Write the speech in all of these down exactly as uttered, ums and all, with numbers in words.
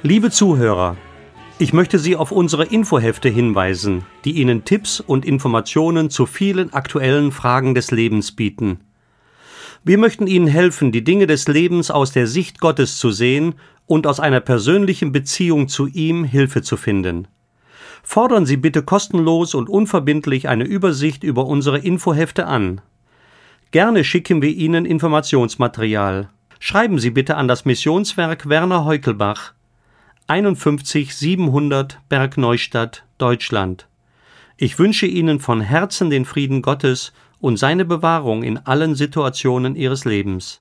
Liebe Zuhörer, ich möchte Sie auf unsere Infohefte hinweisen, die Ihnen Tipps und Informationen zu vielen aktuellen Fragen des Lebens bieten. Wir möchten Ihnen helfen, die Dinge des Lebens aus der Sicht Gottes zu sehen und aus einer persönlichen Beziehung zu ihm Hilfe zu finden. Fordern Sie bitte kostenlos und unverbindlich eine Übersicht über unsere Infohefte an. Gerne schicken wir Ihnen Informationsmaterial. Schreiben Sie bitte an das Missionswerk Werner Heukelbach, einundfünfzig siebenhundert Bergneustadt, Deutschland. Ich wünsche Ihnen von Herzen den Frieden Gottes und seine Bewahrung in allen Situationen Ihres Lebens.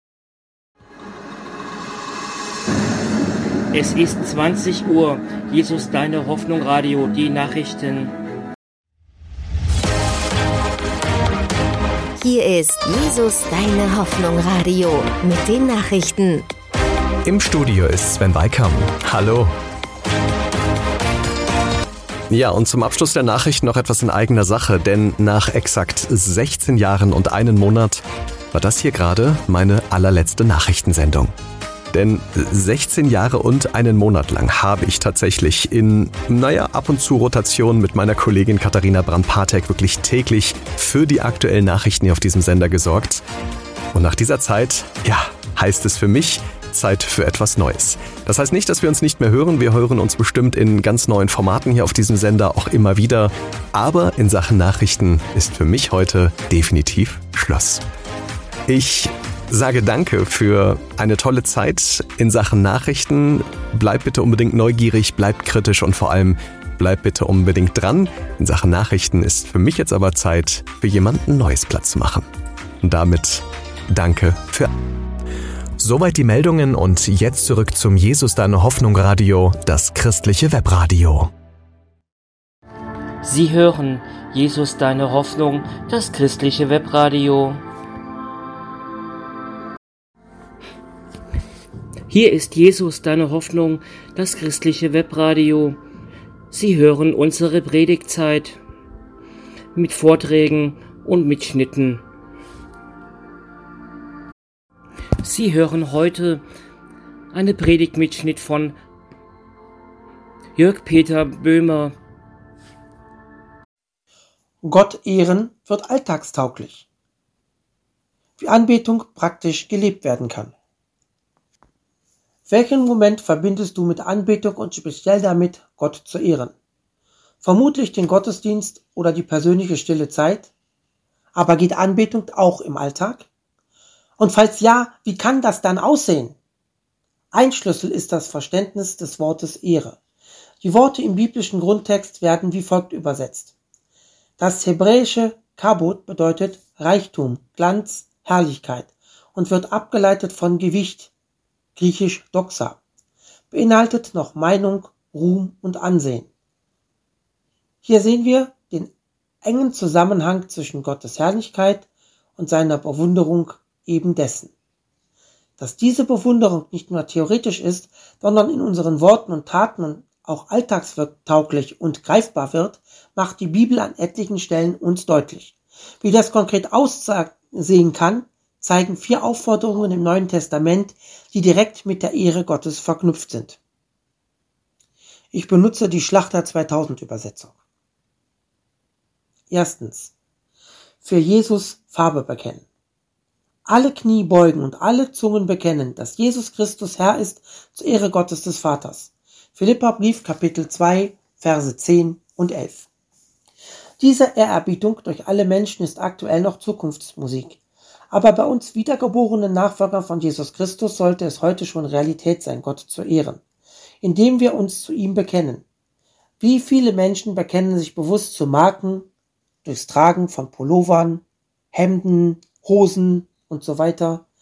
Es ist zwanzig Uhr. Jesus, deine Hoffnung, Radio, die Nachrichten. Hier ist Jesus, deine Hoffnung, Radio mit den Nachrichten. Im Studio ist Sven Weikam. Hallo. Ja, und zum Abschluss der Nachrichten noch etwas in eigener Sache, denn nach exakt sechzehn Jahren und einem Monat war das hier gerade meine allerletzte Nachrichtensendung. Denn sechzehn Jahre und einen Monat lang habe ich tatsächlich in, naja, ab und zu Rotation mit meiner Kollegin Katharina Brand-Patek wirklich täglich für die aktuellen Nachrichten hier auf diesem Sender gesorgt. Und nach dieser Zeit, ja, heißt es für mich, Zeit für etwas Neues. Das heißt nicht, dass wir uns nicht mehr hören. Wir hören uns bestimmt in ganz neuen Formaten hier auf diesem Sender auch immer wieder. Aber in Sachen Nachrichten ist für mich heute definitiv Schluss. Ich sage danke für eine tolle Zeit in Sachen Nachrichten. Bleibt bitte unbedingt neugierig, bleibt kritisch und vor allem bleibt bitte unbedingt dran. In Sachen Nachrichten ist für mich jetzt aber Zeit, für jemanden Neues Platz zu machen. Und damit danke für... Soweit die Meldungen und jetzt zurück zum Jesus, deine Hoffnung Radio, das christliche Webradio. Sie hören Jesus, deine Hoffnung, das christliche Webradio. Hier ist Jesus, deine Hoffnung, das christliche Webradio. Sie hören unsere Predigtzeit mit Vorträgen und Mitschnitten. Sie hören heute eine Predigtmitschnitt von Jörg-Peter Böhmer. Gott ehren wird alltagstauglich. Wie Anbetung praktisch gelebt werden kann. Welchen Moment verbindest du mit Anbetung und speziell damit, Gott zu ehren? Vermutlich den Gottesdienst oder die persönliche stille Zeit? Aber geht Anbetung auch im Alltag? Und falls ja, wie kann das dann aussehen? Ein Schlüssel ist das Verständnis des Wortes Ehre. Die Worte im biblischen Grundtext werden wie folgt übersetzt. Das hebräische Kabod bedeutet Reichtum, Glanz, Herrlichkeit und wird abgeleitet von Gewicht, griechisch Doxa, beinhaltet noch Meinung, Ruhm und Ansehen. Hier sehen wir den engen Zusammenhang zwischen Gottes Herrlichkeit und seiner Bewunderung eben dessen. Dass diese Bewunderung nicht nur theoretisch ist, sondern in unseren Worten und Taten auch alltagstauglich und greifbar wird, macht die Bibel an etlichen Stellen uns deutlich. Wie das konkret aussehen kann, zeigen vier Aufforderungen im Neuen Testament, die direkt mit der Ehre Gottes verknüpft sind. Ich benutze die Schlachter zweitausend Übersetzung. Erstens. Für Jesus Farbe bekennen. Alle Knie beugen und alle Zungen bekennen, dass Jesus Christus Herr ist, zur Ehre Gottes des Vaters. Philipperbrief, Kapitel zwei, Verse zehn und elf. Diese Ehrerbietung durch alle Menschen ist aktuell noch Zukunftsmusik. Aber bei uns wiedergeborenen Nachfolgern von Jesus Christus sollte es heute schon Realität sein, Gott zu ehren, indem wir uns zu ihm bekennen. Wie viele Menschen bekennen sich bewusst zu Marken, durchs Tragen von Pullovern, Hemden, Hosen und so weiter,